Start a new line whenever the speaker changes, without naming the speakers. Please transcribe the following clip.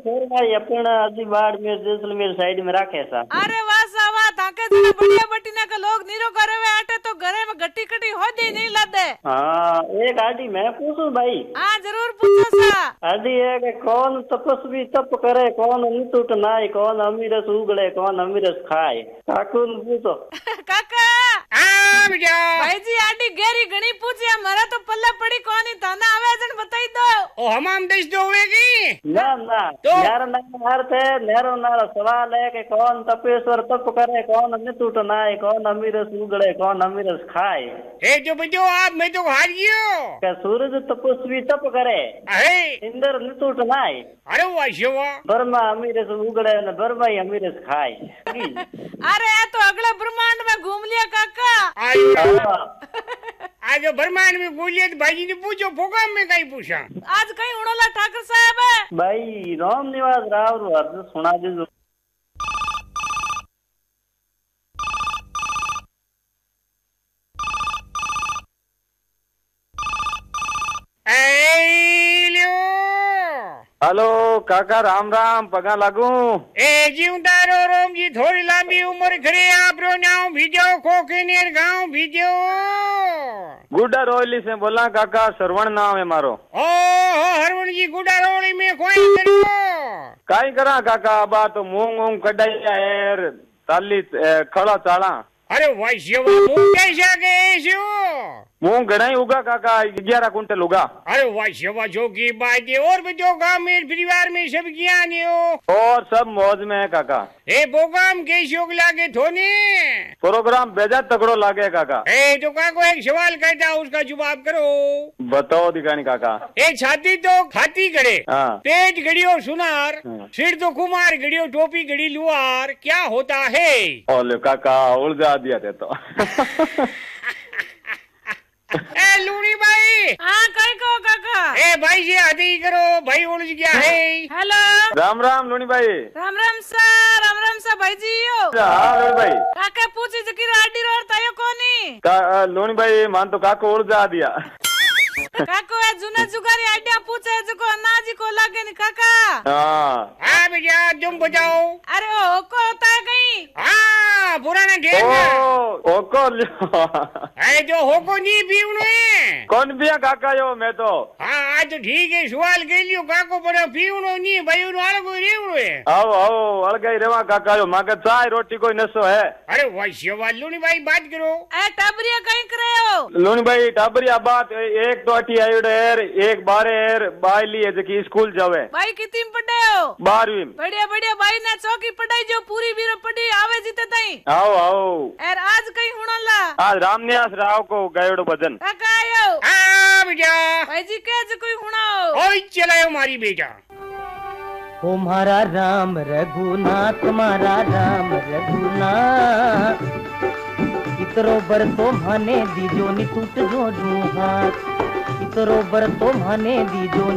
फिर भाई अपन आदि बाड़मेर जैसलमेर साइड में राखे सा।
अरे वाह सावा ताके जने बढ़िया बटीना के लोग नीरो करे वे आटे तो घरे में गट्टी कटी होदी नहीं लादे।
हाँ एक आदि मैं पूछूं भाई।
हाँ जरूर पूछो सा।
आदि है कि कौन तपस्वी तप करे, कौन नितुट नाय, कौन अमीरस उगड़े, कौन अमीरस खाए। काकू ने पूछो।
काका
हाँ बेटा
भाई जी आडी गेरी घणी पूछी हमारा तो पल्ले पड़ी कोनी ताना आवे जन बताई दो।
ओ हमाम देश दो होगी
ना ना
तो?
यार ना अर्थ है नेरो नारा सवाल है कि कौन तपेश्वर तप करे, कौन नितुट नाय, कौन अमीरस उगड़े, कौन अमीरस खाए।
ए जो बजो आप मैं तो हार गयो।
क्या सूरज तपस्वी तप करे,
अरे
इंद्र नितुट नाय,
अरे वाह शिवा
ब्रह्मा अमीरस उगड़े न ब्रह्मा ही अमीरस खाए।
अरे तो अगले ब्रह्मांड में घूम लिया काका।
आज ब्रह्मांड में बोलिए तो भाई ने पूछो प्रोग्राम में कहीं पूछा।
आज कहीं उड़ोला ठाकर साहब है
भाई राम निवास राव अर्ज सुना दीजिए। हेलो काका राम राम पगा लागू।
ए जीवदारो रोम जी थोड़ी लंबी उम्र खरे आप रो नाव भीजो खोखे नेर गांव भीजो।
गुड्डा रोयली से बोला काका, श्रवण नाम है मारो।
ओ हरवण जी गुड्डा रोली में कोई करो
काई करा काका, बा तो मूंग मूंग कढ़ाई है ताली खड़ा चाला।
अरे वाह शिवा मूंग कैसा के
मूंग घड़ा ही उगा काका, 11 कुंटल उगा।
अरे वाह शिवा जो की बात है। और बजो गांव में परिवार में सब क्या नहीं हो
और सब मौज में है काका।
ए प्रोग्राम कैसे लागे थोने?
प्रोग्राम बेजा तगड़ो लागे काका।
ए तो काको एक सवाल कहता उसका जवाब करो।
बताओ दिखानी काका।
ए छाती तो खाती करे,
हाँ।
पेट घड़ियो सुनार, सिर तो कुमार घड़ियो टोपी घड़ी लुआर, क्या होता है?
ओले काका उलझा दिया थे तो।
ए लूड़ी भाई।
हाँ कहीं को काका।
ए भाई से आदि करो, भाई उलझ गया है।
हेलो
राम राम लोनी भाई।
राम राम सा भाई जी यो।
हाँ लोनी भाई।
काका पूछी जकी आडी रोड तायो कोनी।
लोनी भाई मान तो काको उलझा दिया।
काको है जुने जुगारी आइडिया पूछे जको अनाजी को लागे नी काका।
हाँ भैया तुम बताओ।
अरे ओ को होता है कहीं।
हाँ पुराना ढेर
ओको
अरे जो होको नहीं पीवनो है।
कौन पिया काका यो मैं तो।
हाँ आज तो ठीक है सवाल के लियो काको पर पीवनो नहीं भाई उन्होंने कोई रेवनो है।
आओ आओ अड़गई रेवा काका यो माके चाय रोटी कोई नशो है।
अरे वाह शिवा लूनी भाई बात करो।
ए टाबरिया कहीं करे हो?
लोनी भाई टाबरिया बात एक तो अठी आयुड़ है, एक 12 है, बाइली है जकी स्कूल जावे।
भाई कितनी पढ़े हो?
12वीं।
बढ़िया बढ़िया भाई ने चौकी पढ़ाई जो पूरी बीरो पढ़ी आवे जीते तई।
आओ आओ।
एर आज कहीं हुणला।
आज रामनिवास राव को गयोड़ो भजन।
काका आयो।
हाँ बेटा।
भाई जी के जो कोई हुणाओ।
ओए चलायो मारी बेटा।
तुम्हारा राम रघुनाथ, तुम्हारा राम रघुनाथ, इतरो बर तो माने दीजो नि टूट जो हाथ, इतरो बर तो माने दीजो।